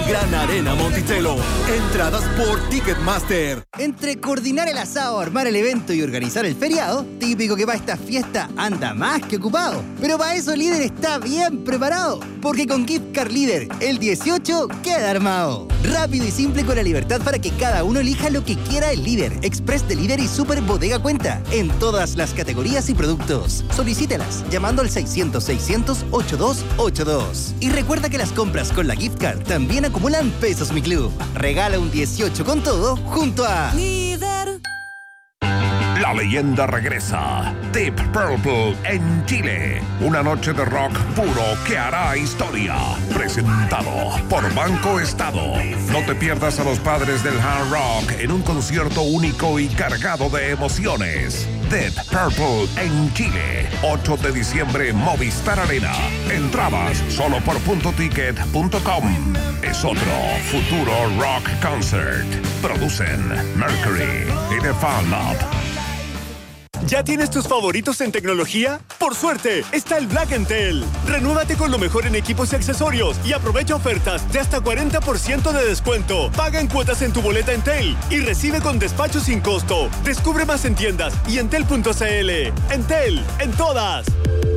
Gran Arena Monticello. Entradas por Ticketmaster. Entre coordinar el asado, armar el evento y organizar el feriado, típico que para esta fiesta anda más que ocupado. Pero para eso Líder está bien preparado, porque con Gift Card Líder, el 18 queda armado. Rápido y simple con la libertad para que cada uno elija lo que quiera el Líder, Express de Líder y Super Bodega Cuenta, en todas las categorías y productos. Solicítelas llamando al 600-600-8282. Y recuerda que las compras con la Gift Card también acumulan pesos Mi Club. Regala un 18 con todo junto a Líder. La leyenda regresa. Deep Purple en Chile. Una noche de rock puro que hará historia. Presentado por Banco Estado. No te pierdas a los padres del hard rock en un concierto único y cargado de emociones. Deep Purple en Chile. 8 de diciembre, Movistar Arena. Entradas solo por .ticket.com. Es otro futuro rock concert. Producen Mercury y The Fan Lab. ¿Ya tienes tus favoritos en tecnología? ¡Por suerte! Está el Black & Tell. Renuévate con lo mejor en equipos y accesorios y aprovecha ofertas de hasta 40% de descuento. Paga en cuotas en tu boleta Entel y recibe con despacho sin costo. Descubre más en tiendas y entel.cl. Entel, en todas.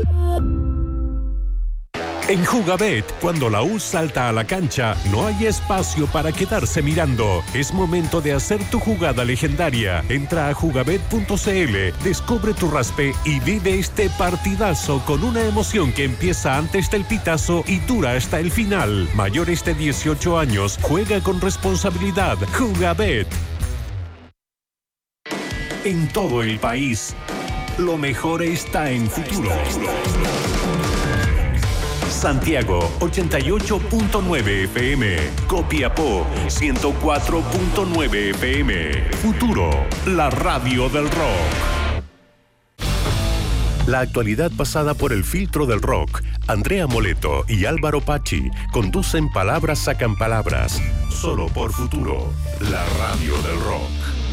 En Jugabet, cuando la U salta a la cancha, no hay espacio para quedarse mirando. Es momento de hacer tu jugada legendaria. Entra a jugabet.cl, descubre tu raspe y vive este partidazo con una emoción que empieza antes del pitazo y dura hasta el final. Mayores de 18 años, juega con responsabilidad. Jugabet. En todo el país, lo mejor está en Futuro. Santiago 88.9 FM, Copiapó 104.9 FM. Futuro, la radio del rock. La actualidad pasada por el filtro del rock. Andrea Moleto y Álvaro Pachi conducen Palabras Sacan Palabras, solo por Futuro, la radio del rock.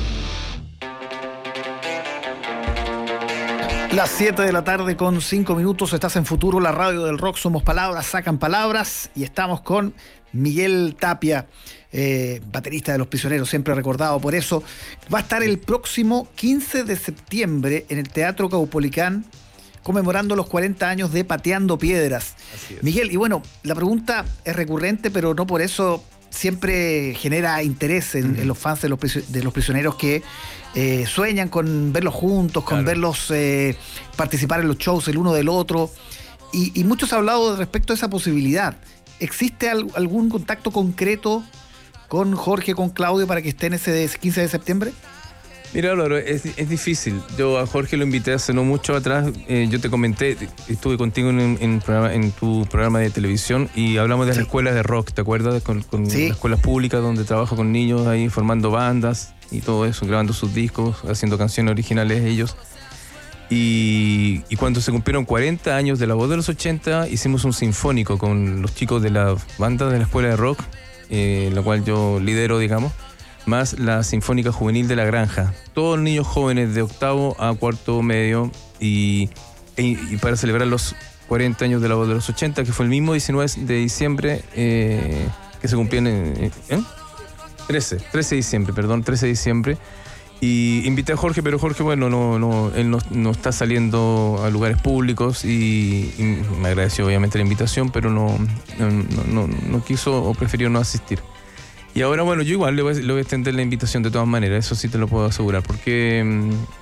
Las 7 de la tarde con 5 minutos, estás en Futuro, la radio del rock, somos Palabras Sacan Palabras y estamos con Miguel Tapia, baterista de Los Prisioneros, siempre recordado por eso. Va a estar el próximo 15 de septiembre en el Teatro Caupolicán conmemorando los 40 años de Pateando Piedras. Miguel, y bueno, la pregunta es recurrente, pero no por eso siempre genera interés en los fans de los Prisioneros que sueñan con verlos juntos, con verlos participar en los shows el uno del otro. Y muchos han hablado respecto a esa posibilidad. ¿Existe algún contacto concreto con Jorge, con Claudio, para que estén ese 15 de septiembre? Mira, Álvaro, es difícil. Yo a Jorge lo invité hace no mucho atrás. Yo te comenté, estuve contigo en tu programa de televisión y hablamos de las escuelas de rock, ¿te acuerdas? Con las escuelas públicas donde trabajo con niños ahí formando bandas y todo eso, grabando sus discos, haciendo canciones originales ellos. Y cuando se cumplieron 40 años de La Voz de los 80, hicimos un sinfónico con los chicos de la banda de la escuela de rock, la cual yo lidero, digamos, más la Sinfónica Juvenil de La Granja. Todos niños jóvenes de octavo a cuarto medio y para celebrar los 40 años de La Voz de los 80, que fue el mismo 19 de diciembre que se cumplían en 13 de diciembre. Y invité a Jorge, pero Jorge, bueno, él no está saliendo a lugares públicos y me agradeció obviamente la invitación, pero no quiso o prefirió no asistir. Y ahora, bueno, yo igual le voy a extender la invitación de todas maneras, eso sí te lo puedo asegurar, porque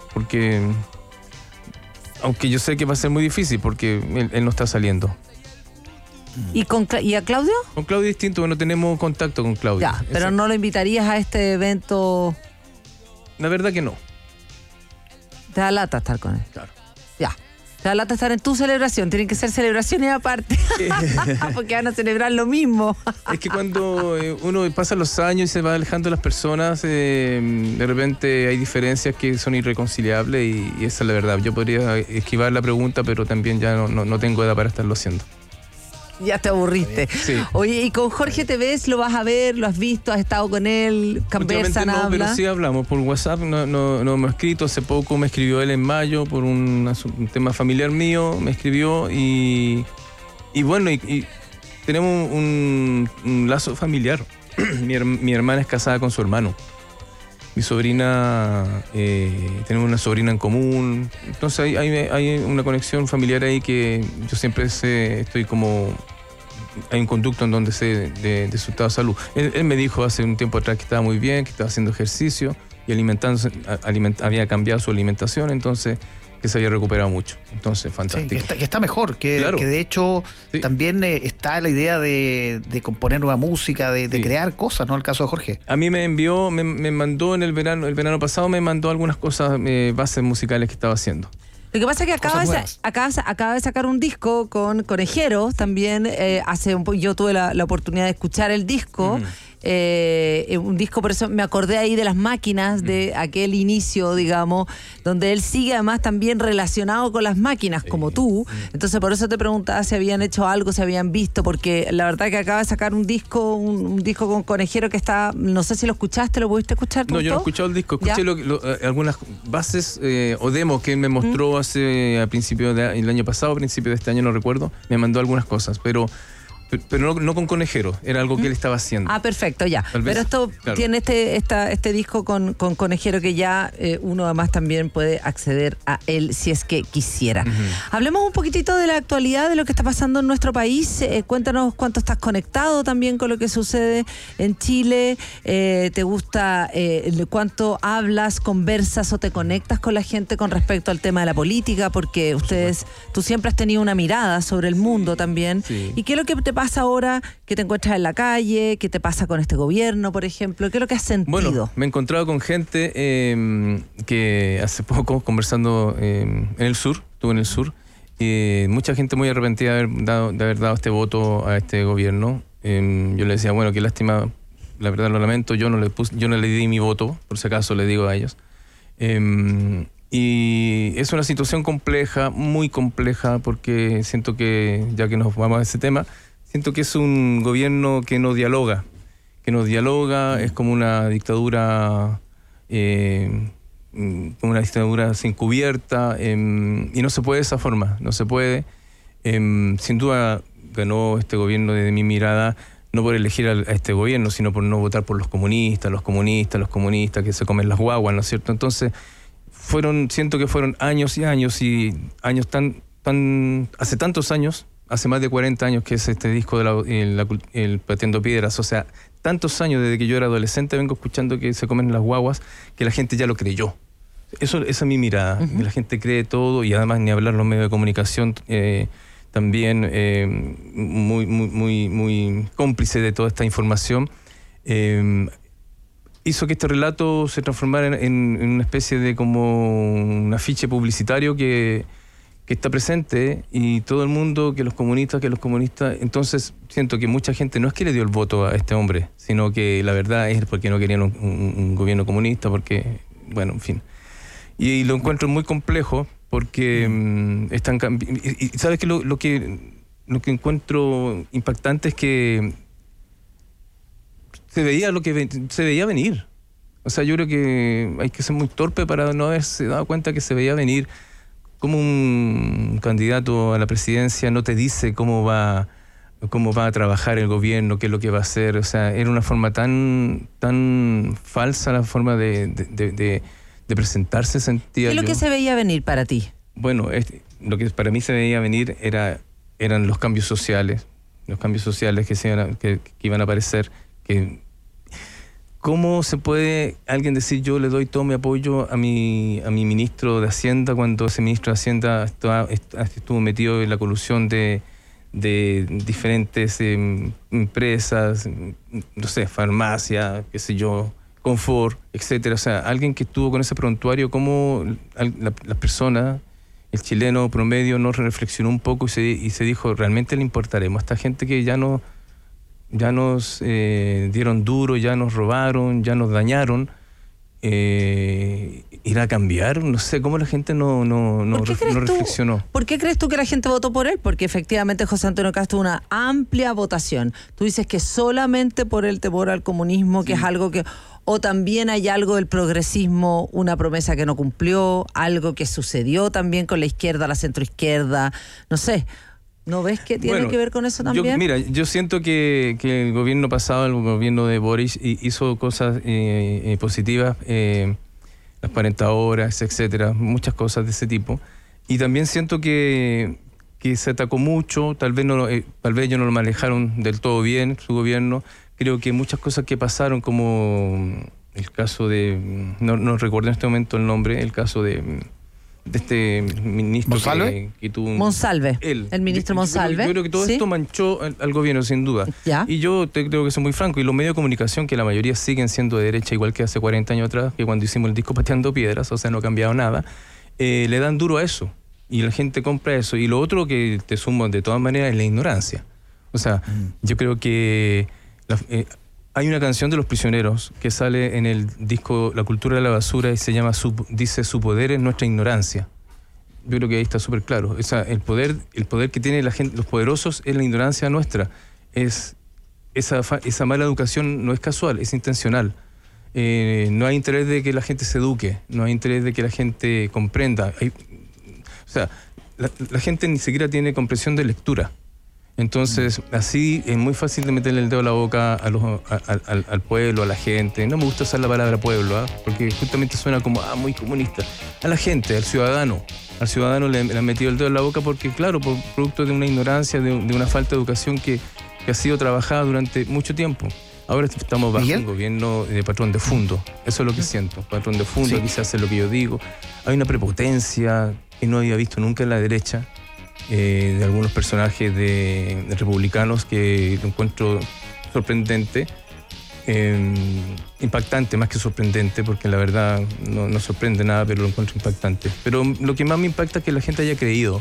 aunque yo sé que va a ser muy difícil, porque él no está saliendo. ¿Y a Claudio? Con Claudio es distinto, no tenemos contacto con Claudio. Ya, pero ¿no lo invitarías a este evento? La verdad que no. Te da lata estar con él. Claro. Ya. Te da lata estar en tu celebración. Tienen que ser celebraciones aparte. Porque van a celebrar lo mismo. Es que cuando uno pasa los años y se va alejando de las personas, de repente hay diferencias que son irreconciliables y esa es la verdad. Yo podría esquivar la pregunta, pero también ya no tengo edad para estarlo haciendo. Ya te aburriste. Sí. Oye, ¿y con Jorge te ves? ¿Lo vas a ver? ¿Lo has visto? ¿Has estado con él? ¿Conversan? No, ¿Habla? pero sí hablamos por WhatsApp. No me ha escrito. Hace poco me escribió él en mayo por un tema familiar mío. Me escribió y bueno, y tenemos un lazo familiar. Mi hermana es casada con su hermano. Mi sobrina, tenemos una sobrina en común. Entonces hay una conexión familiar ahí que yo siempre estoy como... Hay un conducto en donde sé de su estado de salud. Él me dijo hace un tiempo atrás que estaba muy bien, que estaba haciendo ejercicio y alimentándose, había cambiado su alimentación, entonces que se había recuperado mucho. Entonces, fantástico. Sí, que está mejor, claro. Que de hecho también está la idea de componer nueva música, de crear cosas, ¿no? El caso de Jorge. A mí me mandó en el verano pasado, me mandó algunas cosas, bases musicales que estaba haciendo. Lo que pasa es que acaba de sacar un disco con Conejeros también. Yo tuve la oportunidad de escuchar el disco. Un disco, por eso me acordé ahí de las máquinas, de aquel inicio, digamos, donde él sigue además también relacionado con las máquinas, como tú. Entonces por eso te preguntaba si habían hecho algo, si habían visto, porque la verdad que acaba de sacar un disco con Conejero que está, no sé si lo escuchaste, ¿lo pudiste escuchar? No, yo no he escuchado el disco, escuché algunas bases o demos que él me mostró a principios del año pasado, a principios de este año, no recuerdo, me mandó algunas cosas, pero no con Conejero, era algo que él estaba haciendo. Ah, perfecto, ya. Pero esto tiene este disco con Conejero que ya uno además también puede acceder a él si es que quisiera. Hablemos un poquitito de la actualidad, de lo que está pasando en nuestro país. Cuéntanos cuánto estás conectado también con lo que sucede en Chile. ¿Te gusta cuánto hablas, conversas o te conectas con la gente con respecto al tema de la política? Porque tú siempre has tenido una mirada sobre el mundo también. Sí. ¿Y qué es lo que te pasa ahora que te encuentras en la calle? ¿Qué te pasa con este gobierno, por ejemplo? ¿Qué es lo que has sentido? Bueno, me he encontrado con gente que hace poco, conversando en el sur, estuve en el sur, mucha gente muy arrepentida de haber dado este voto a este gobierno. Yo le decía, bueno, qué lástima, la verdad lo lamento, yo no le di mi voto, por si acaso le digo a ellos. Y es una situación compleja, muy compleja, porque siento que, ya que nos vamos a ese tema, siento que es un gobierno que no dialoga, es como una dictadura, sin cubierta, y no se puede de esa forma, no se puede. Sin duda ganó este gobierno desde mi mirada, no por elegir a este gobierno, sino por no votar por los comunistas que se comen las guaguas, ¿no es cierto? Entonces, siento que fueron años y años hace tantos años, hace más de 40 años que es este disco de el Pateando Piedras, o sea, tantos años desde que yo era adolescente vengo escuchando que se comen las guaguas, que la gente ya lo creyó. Esa es mi mirada, la gente cree todo, y además ni hablar los medios de comunicación también muy cómplice de toda esta información. Hizo que este relato se transformara en una especie de como un afiche publicitario que está presente, y todo el mundo, que los comunistas, entonces siento que mucha gente no es que le dio el voto a este hombre, sino que la verdad es porque no querían un gobierno comunista, porque, bueno, en fin. Y lo encuentro muy complejo porque están cambiando. Y sabes que lo que encuentro impactante es que se veía venir. O sea, yo creo que hay que ser muy torpe para no haberse dado cuenta que se veía venir. Como un candidato a la presidencia no te dice cómo va a trabajar el gobierno, qué es lo que va a hacer. O sea, era una forma tan falsa la forma de presentarse, sentía yo. ¿Qué es lo que se veía venir para ti? Bueno, lo que para mí se veía venir eran los cambios sociales que iban a aparecer. ¿Cómo se puede alguien decir yo le doy todo mi apoyo a mi ministro de Hacienda cuando ese ministro de Hacienda estuvo metido en la colusión de diferentes empresas, no sé, farmacia, qué sé yo, confort, etcétera? O sea, alguien que estuvo con ese prontuario, ¿cómo las personas, el chileno promedio, no reflexionó un poco y se dijo, ¿realmente le importaremos a esta gente que ya nos dieron duro, ya nos robaron, ya nos dañaron? ¿Irá a cambiar? No sé, ¿cómo la gente no reflexionó? ¿Por qué crees tú que la gente votó por él? Porque efectivamente José Antonio Kast tuvo una amplia votación. Tú dices que solamente por el temor al comunismo, sí, que es algo que... O también hay algo del progresismo, una promesa que no cumplió, algo que sucedió también con la izquierda, la centroizquierda, no sé. ¿No ves que tiene que ver con eso también? Yo siento que el gobierno pasado, el gobierno de Boris, hizo cosas positivas, las 40 horas, etcétera, muchas cosas de ese tipo. Y también siento que se atacó mucho, tal vez ellos no lo manejaron del todo bien, su gobierno. Creo que muchas cosas que pasaron, como el caso de, no recuerdo en este momento el nombre, el caso de este ministro que tuvo Monsalve, el ministro Monsalve. Yo creo que todo esto manchó al gobierno, sin duda. ¿Ya? Y yo creo que soy muy franco, y los medios de comunicación, que la mayoría siguen siendo de derecha, igual que hace 40 años atrás, que cuando hicimos el disco Pateando Piedras, o sea, no ha cambiado nada, le dan duro a eso, y la gente compra eso. Y lo otro que te sumo de todas maneras es la ignorancia. O sea, yo creo que hay una canción de Los Prisioneros que sale en el disco La Cultura de la Basura y se llama dice: su poder es nuestra ignorancia. Yo creo que ahí está súper claro. O sea, el poder que tiene la gente, los poderosos, es la ignorancia nuestra. Esa mala educación no es casual, es intencional. No hay interés de que la gente se eduque, no hay interés de que la gente comprenda. O sea, la gente ni siquiera tiene comprensión de lectura. Entonces, así es muy fácil de meterle el dedo a la boca al pueblo, a la gente. No me gusta usar la palabra pueblo, porque justamente suena como muy comunista. A la gente, al ciudadano. Al ciudadano le han metido el dedo en la boca porque, claro, por producto de una ignorancia, de una falta de educación que ha sido trabajada durante mucho tiempo. Ahora estamos bajo un gobierno de patrón de fondo. Eso es lo que siento. Patrón de fondo, aquí se hace lo que yo digo. Hay una prepotencia que no había visto nunca en la derecha. De algunos personajes de republicanos que lo encuentro sorprendente, impactante más que sorprendente, porque la verdad no sorprende nada, pero lo encuentro impactante. Pero lo que más me impacta es que la gente haya creído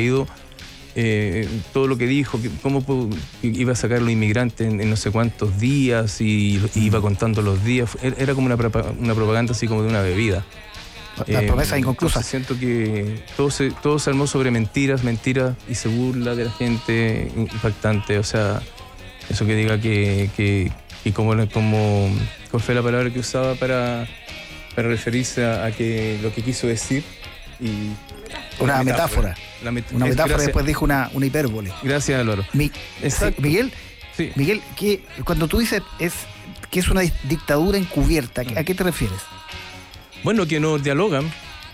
todo lo que dijo, cómo iba a sacar a los inmigrantes en no sé cuántos días y iba contando los días. Era como una propaganda así como de una bebida. Las promesas inconclusas. Siento que todo se armó sobre mentiras y se burla de la gente, impactante. O sea, eso que diga que ¿cuál fue la palabra que usaba para referirse a que lo que quiso decir? Una metáfora. Una metáfora, gracias. Después dijo una hipérbole. Gracias, Álvaro. Miguel, sí. Miguel, cuando tú dices que es una dictadura encubierta, ¿a qué te refieres? Bueno, que no dialogan,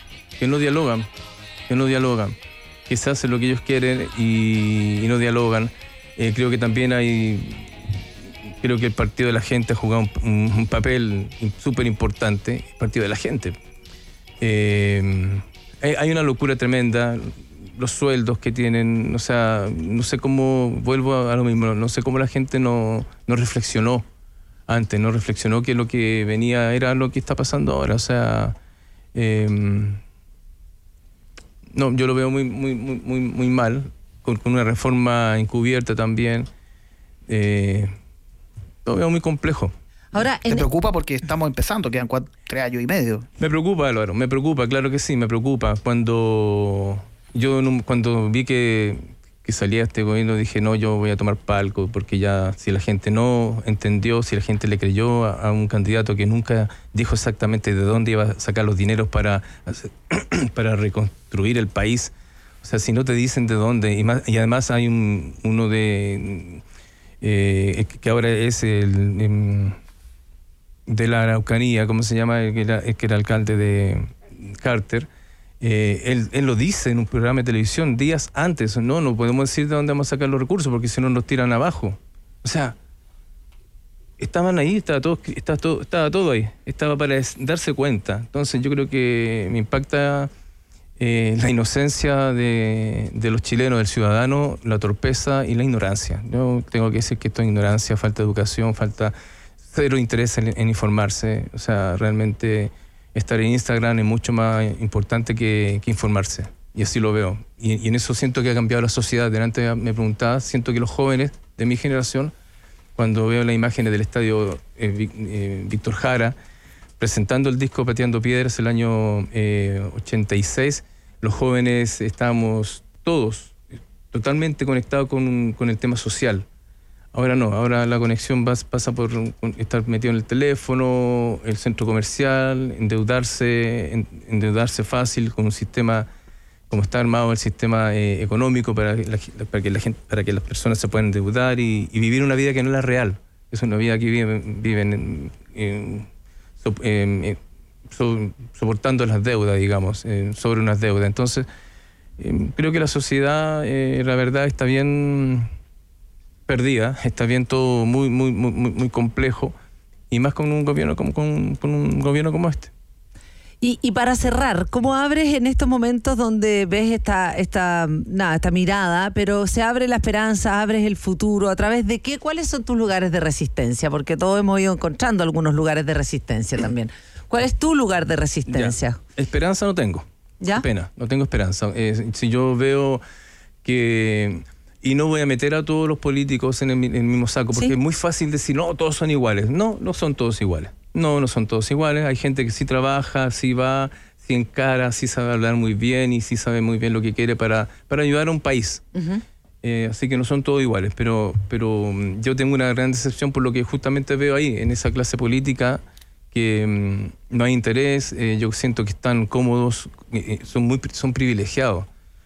que se hace lo que ellos quieren y no dialogan. Creo que también creo que el Partido de la Gente ha jugado un papel súper importante, el Partido de la Gente. Hay una locura tremenda, los sueldos que tienen, o sea, no sé cómo, vuelvo a lo mismo, no sé cómo la gente no reflexionó antes, no reflexionó que lo que venía era lo que está pasando ahora. O sea, no, yo lo veo muy mal, con una reforma encubierta también. Lo veo muy complejo. Ahora, ¿Te preocupa porque estamos empezando? Quedan 3 años y medio. Me preocupa, Álvaro, me preocupa, claro que sí, me preocupa. Cuando vi que salía este gobierno, dije, no, yo voy a tomar palco, porque ya si la gente no entendió, si la gente le creyó a un candidato que nunca dijo exactamente de dónde iba a sacar los dineros para reconstruir el país. O sea, si no te dicen de dónde, y además hay uno de que ahora es el de la Araucanía, ¿cómo se llama? Que era alcalde de Carter. Él lo dice en un programa de televisión días antes. No podemos decir de dónde vamos a sacar los recursos porque si no nos tiran abajo. O sea, estaban ahí, estaba todo ahí, estaba para darse cuenta. Entonces yo creo que me impacta la inocencia de los chilenos, del ciudadano, la torpeza y la ignorancia. Yo tengo que decir que esto es ignorancia, falta de educación, falta cero interés en informarse. O sea, realmente estar en Instagram es mucho más importante que informarse. Y así lo veo. Y en eso siento que ha cambiado la sociedad. Delante me preguntaba, siento que los jóvenes de mi generación, cuando veo las imágenes del estadio Víctor Jara, presentando el disco Pateando Piedras el año 86, los jóvenes estábamos todos totalmente conectados con el tema social. Ahora no, ahora la conexión pasa por estar metido en el teléfono, el centro comercial, endeudarse fácil con un sistema cómo está armado el sistema económico para que las personas se puedan endeudar y vivir una vida que no es la real. Es una vida que viven soportando las deudas, digamos, sobre unas deudas. Entonces, creo que la sociedad, la verdad, está bien perdida, está bien todo muy complejo, y más con un gobierno como este. Y para cerrar, ¿cómo abres en estos momentos donde ves esta mirada, pero se abre la esperanza, abres el futuro? ¿A través de qué? ¿Cuáles son tus lugares de resistencia? Porque todos hemos ido encontrando algunos lugares de resistencia también. ¿Cuál es tu lugar de resistencia? Ya. Esperanza no tengo. ¿Ya? Qué pena, no tengo esperanza. Si yo veo que... Y no voy a meter a todos los políticos en el mismo saco, porque es muy fácil decir, no, todos son iguales. No son todos iguales. No son todos iguales. Hay gente que sí trabaja, sí va, sí encara, sí sabe hablar muy bien y sí sabe muy bien lo que quiere para ayudar a un país. Uh-huh. Así que no son todos iguales, pero yo tengo una gran decepción por lo que justamente veo ahí, en esa clase política, que no hay interés. Yo siento que están cómodos, son privilegiados.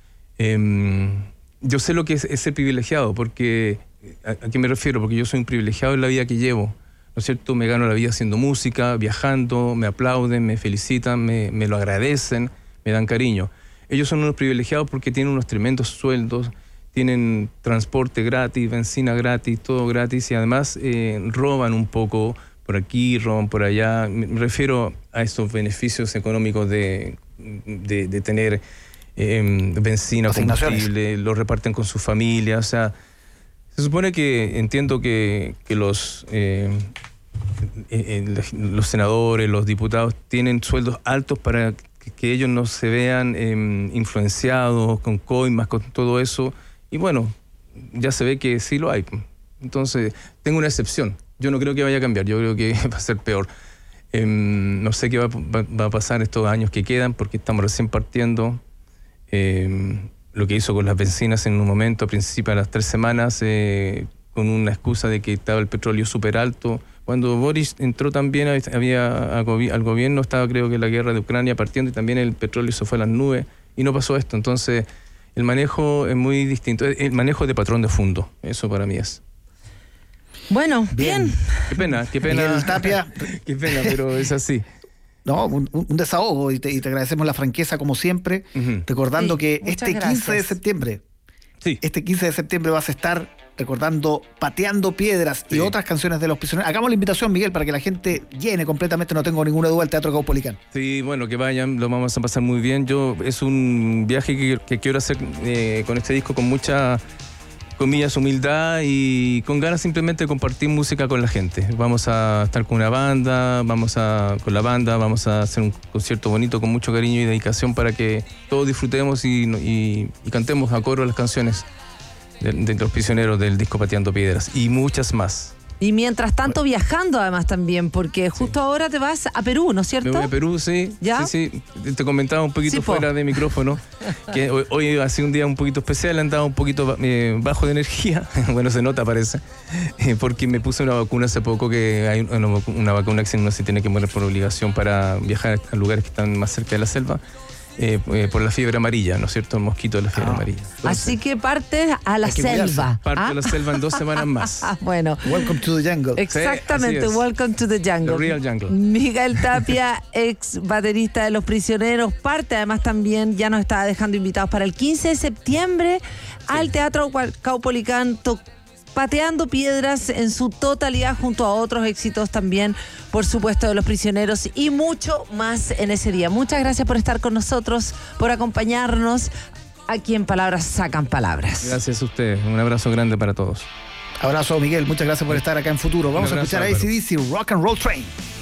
Yo sé lo que es ser privilegiado, porque ¿a qué me refiero? Porque yo soy un privilegiado en la vida que llevo. ¿No es cierto? Me gano la vida haciendo música, viajando, me aplauden, me felicitan, me lo agradecen, me dan cariño. Ellos son unos privilegiados porque tienen unos tremendos sueldos, tienen transporte gratis, benzina gratis, todo gratis, y además roban un poco por aquí, roban por allá. Me refiero a esos beneficios económicos de tener benzina, combustible, lo reparten con su familia. O sea, se supone que entiendo que los senadores, los diputados tienen sueldos altos para que ellos no se vean influenciados con coimas, con todo eso. Y bueno, ya se ve que sí lo hay. Entonces, tengo una excepción. Yo no creo que vaya a cambiar, yo creo que va a ser peor. No sé qué va a pasar estos años que quedan, porque estamos recién partiendo. Lo que hizo con las bencinas en un momento, a principio de las 3 semanas, con una excusa de que estaba el petróleo súper alto. Cuando Boris entró también al gobierno, estaba creo que la guerra de Ucrania partiendo y también el petróleo se fue a las nubes y no pasó esto. Entonces el manejo es muy distinto, el manejo de patrón de fondo, eso para mí es. Bueno, bien. Qué pena. Miguel Tapia. Qué pena, pero es así. No, un desahogo, y te agradecemos la franqueza como siempre, recordando que este 15 de septiembre, este 15 de septiembre vas a estar recordando Pateando Piedras y otras canciones de Los Prisioneros. Hagamos la invitación, Miguel, para que la gente llene completamente, no tengo ninguna duda, el Teatro Caupolicán. Sí, bueno, que vayan, lo vamos a pasar muy bien. Es un viaje que quiero hacer con este disco con mucha, comillas, humildad y con ganas simplemente de compartir música con la gente. Vamos a estar con una banda, vamos a hacer un concierto bonito con mucho cariño y dedicación para que todos disfrutemos y cantemos a coro las canciones de Los Prisioneros del disco Pateando Piedras y muchas más. Y mientras tanto viajando además también, porque justo ahora te vas a Perú, ¿no es cierto? Me voy a Perú, sí. ¿Ya? Sí. Te comentaba un poquito fuera de micrófono que hoy ha sido un día un poquito especial, andaba un poquito bajo de energía. Bueno, se nota, parece. Porque me puse una vacuna hace poco, que hay una vacuna que uno se tiene que poner por obligación para viajar a lugares que están más cerca de la selva. Por la fiebre amarilla, ¿no es cierto? El mosquito de la fiebre amarilla. Entonces, así que partes a la selva. Parto a la selva en 2 semanas más. Bueno. Welcome to the jungle. Exactamente, sí, welcome to the jungle. The real jungle. Miguel Tapia, ex baterista de Los Prisioneros, parte además también, ya nos está dejando invitados para el 15 de septiembre al Teatro Caupolicán, Pateando Piedras en su totalidad, junto a otros éxitos también, por supuesto, de Los Prisioneros y mucho más en ese día. Muchas gracias por estar con nosotros, por acompañarnos aquí en Palabras Sacan Palabras. Gracias a ustedes, un abrazo grande para todos. Abrazo, Miguel, muchas gracias por estar acá en Futuro. Vamos a escuchar a AC/DC, Rock and Roll Train.